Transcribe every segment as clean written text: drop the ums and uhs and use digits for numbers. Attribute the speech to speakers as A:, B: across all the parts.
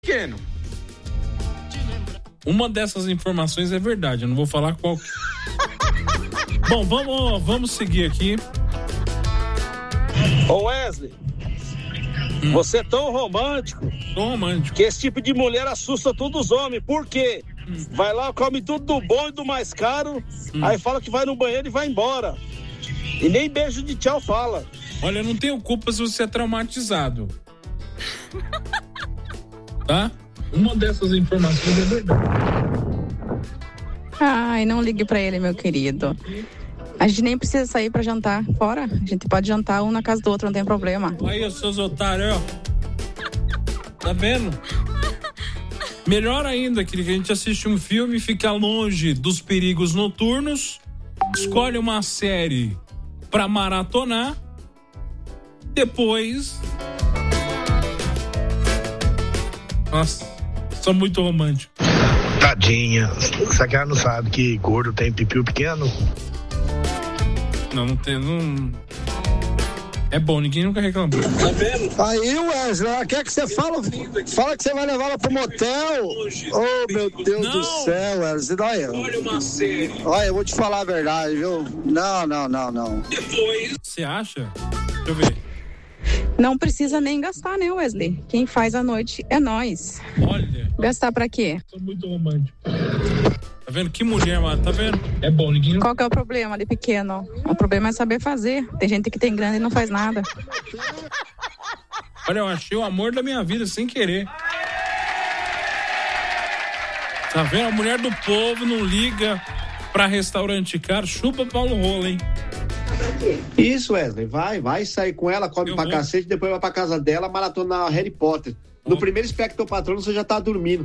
A: Pequeno.
B: Uma dessas informações é verdade, eu não vou falar qual. Bom, vamos seguir aqui.
C: Ô Wesley, você é tão romântico.
B: Tô romântico.
C: Que esse tipo de mulher assusta todos os homens. Por quê? Vai lá, come tudo do bom e do mais caro, aí fala que vai no banheiro e vai embora. E nem beijo de tchau fala.
B: Olha, eu não tenho culpa se você é traumatizado. Tá? Uma dessas informações é verdade.
D: Ai, não ligue pra ele, meu querido. A gente nem precisa sair pra jantar fora. A gente pode jantar um na casa do outro, não tem problema.
B: Aí, os seus otários, ó. Tá vendo? Melhor ainda, que a gente assiste um filme, fica longe dos perigos noturnos, escolhe uma série pra maratonar, depois... Nossa, sou muito romântico.
E: Tadinha, essa cara não sabe que gordo tem pipiu pequeno?
B: Não tem, não... É bom, ninguém nunca reclamou.
C: Tá vendo?
F: Aí, Wesley, o que é que você fala? Fala que você vai levar ela pro motel. Oh, meu Deus do céu, Wesley. Olha, eu vou te falar a verdade, viu? Não.
B: Você acha? Deixa eu ver.
D: Não precisa nem gastar, né, Wesley? Quem faz a noite é nós.
B: Olha.
D: Gastar pra quê?
B: Sou muito romântico. Tá vendo? Que mulher, mano. Tá vendo? É bom, ninguém...
D: Qual que é o problema ali pequeno? O problema é saber fazer. Tem gente que tem grana e não faz nada.
B: Olha, eu achei o amor da minha vida sem querer. Tá vendo? A mulher do povo não liga pra restaurante caro, chupa Paulo Rola, hein?
G: Isso, Wesley, vai sair com ela, come pra cacete, depois vai pra casa dela, maratona Harry Potter. No primeiro Espectro Patrono você já tá dormindo.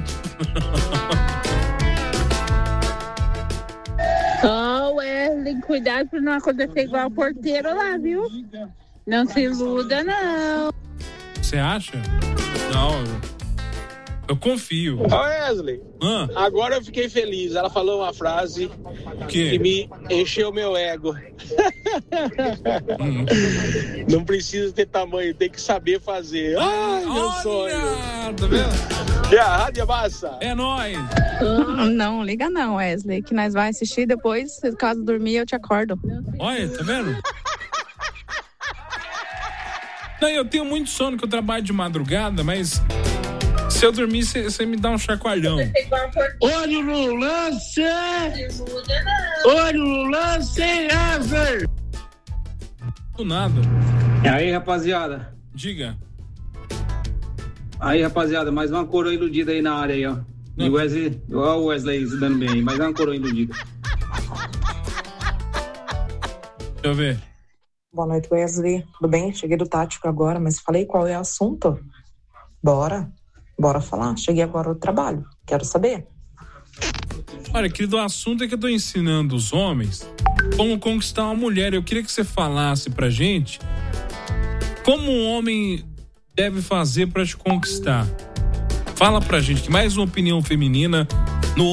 H: Oh, Wesley, cuidado pra não acontecer igual o porteiro lá, viu? Não se iluda, não.
B: Você acha? Não, eu confio.
C: Ô Wesley, agora eu fiquei feliz. Ela falou uma frase que me encheu meu ego. Não precisa ter tamanho, tem que saber fazer. Ai, meu sonho.
B: Tá vendo?
C: E a rádio massa?
B: É nóis.
D: Não, liga não, Wesley, que nós vai assistir depois, se caso dormir, eu te acordo.
B: Olha, tá vendo? Não, eu tenho muito sono, que eu trabalho de madrugada, mas se eu dormir, você me dá um chacoalhão.
F: Olho no lance! Olho no lance, Ever!
B: Do nada.
I: E aí, rapaziada?
B: Diga.
I: Aí, rapaziada, mais uma coroa iludida aí na área aí, ó. E o Wesley, ó, o Wesley se dando bem aí, mais uma coroa iludida.
B: Deixa eu ver.
J: Boa noite, Wesley. Tudo bem? Cheguei do tático agora, mas falei qual é o assunto. Bora falar. Cheguei agora do trabalho. Quero saber.
B: Olha, querido, o assunto é que eu tô ensinando os homens como conquistar uma mulher. Eu queria que você falasse pra gente como um homem deve fazer pra te conquistar. Fala pra gente, que mais uma opinião feminina no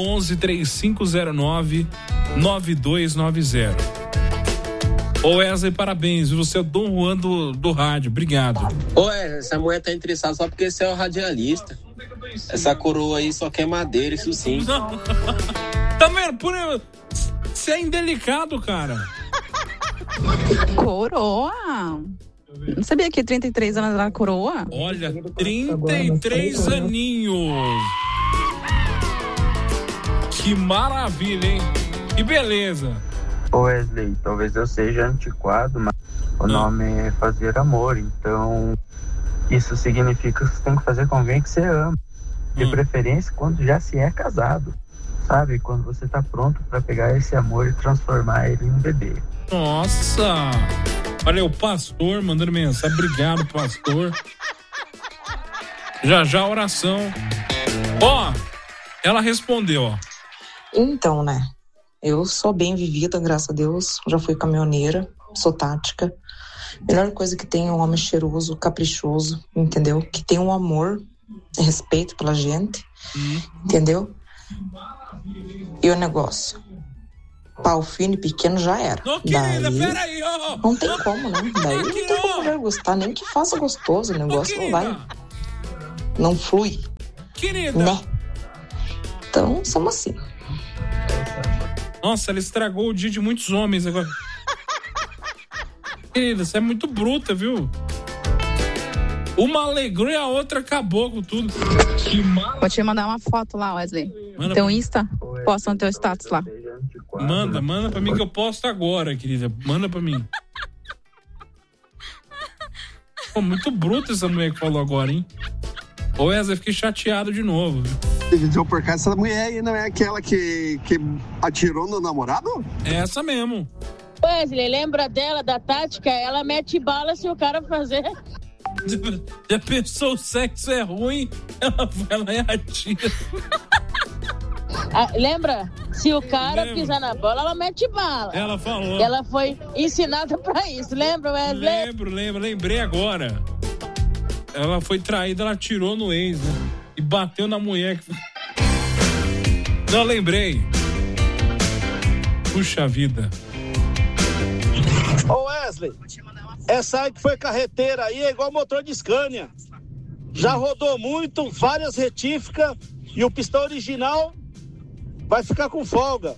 B: 11-3509-9290. Ô Wesley, parabéns, você é o Dom Juan do rádio, obrigado.
K: Ô Wesley, essa mulher tá interessada só porque você é o radialista. Essa coroa aí só quer madeira, isso sim.
B: Não. Tá vendo? Você é indelicado, cara.
D: Coroa? Não sabia que 33 anos era coroa?
B: Olha, 33 aninhos. Que maravilha, hein? Que beleza.
L: Ô Wesley, talvez eu seja antiquado, mas o nome é fazer amor, então isso significa que você tem que fazer com alguém que você ama. De preferência quando já se é casado, sabe? Quando você tá pronto pra pegar esse amor e transformar ele em um bebê.
B: Nossa! Olha, o pastor mandando mensagem. Obrigado, pastor. Já a oração. Ó, ela respondeu, ó.
J: Então, né? Eu sou bem vivida, graças a Deus. Já fui caminhoneira, sou tática. Melhor coisa que tem é um homem cheiroso, caprichoso, entendeu? Que tem um amor, respeito pela gente, entendeu? E o negócio, pau fino e pequeno já era.
B: Não, querida, peraí,
J: ó. Não tem como, né? Daí não tem como mulher gostar, nem que faça gostoso, o negócio não vai. não flui.
B: Querida.
J: Né? Então, somos assim.
B: Nossa, ela estragou o dia de muitos homens agora. Querida, você é muito bruta, viu? Uma alegrou e a outra acabou com tudo.
D: Vou te mandar uma foto lá, Wesley.
B: Manda
D: Teu
B: pra...
D: Insta, posta no teu status lá.
B: Manda pra mim que eu posto agora, querida. Manda pra mim. Pô, muito bruta essa mulher que falou agora, hein? Ô, Wesley, fiquei chateado de novo.
A: Dividiu por cá, essa mulher aí não é aquela que atirou no namorado?
B: É essa mesmo.
H: Wesley, lembra dela, da tática? Ela mete bala se o cara fazer.
B: Já pensou, o sexo é ruim, ela vai lá e atira.
H: Lembra? Se o cara pisar na bola, ela mete bala.
B: Ela falou.
H: Ela foi ensinada pra isso, lembra, Wesley?
B: Lembrei agora. Ela foi traída, ela atirou no ex, né? E bateu na mulher. Não, lembrei. Puxa vida.
C: Ô Wesley, essa aí que foi carreteira aí é igual motor de Scania. Já rodou muito, várias retíficas e o pistão original vai ficar com folga.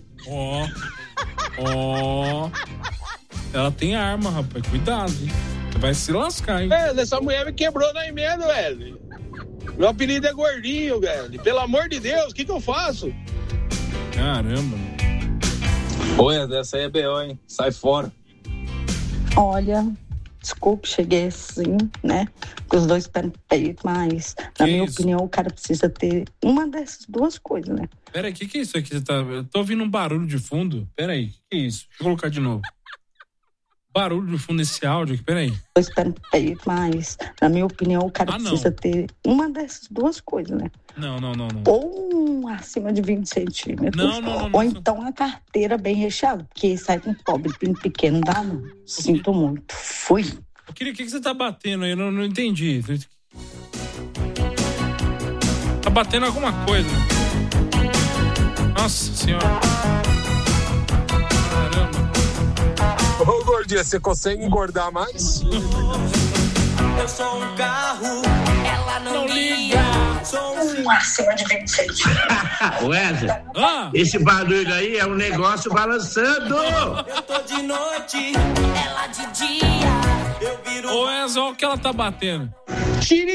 B: Ó. Ela tem arma, rapaz. Cuidado, hein? Você vai se lascar, hein?
M: Essa mulher me quebrou na emenda, velho. Meu apelido é Gordinho, velho. Pelo amor de Deus, o que eu faço?
B: Caramba.
K: Oi, essa aí é B.O., hein? Sai fora.
N: Olha, desculpe, cheguei assim, né? Com os dois pés no peito, mas, na minha opinião, o cara precisa ter uma dessas duas coisas, né?
B: Peraí, o que é isso aqui? Eu tô ouvindo um barulho de fundo. Peraí, o que é isso? Deixa eu colocar de novo. Barulho de fundo nesse áudio aqui, peraí.
N: Dois pés no peito, mas, na minha opinião, o cara precisa ter uma dessas duas coisas, né?
B: Não.
N: Ou acima de 20 centímetros.
B: Não.
N: Ou então a carteira bem recheada, porque sai com pobre, pequeno, não dá não. Sinto muito. Fui.
B: O que você tá batendo aí? Eu não entendi. Tá batendo alguma coisa. Nossa senhora. Caramba.
M: Ô, Gordinha, você consegue engordar mais?
O: Eu sou um carro, ela não liga. Sou um
N: acima de 20 centímetros.
P: Wesley, esse barulho aí é um negócio balançando.
O: Eu tô de noite, ela de dia. Eu viro.
B: Ô, Wesley, olha o que ela tá batendo.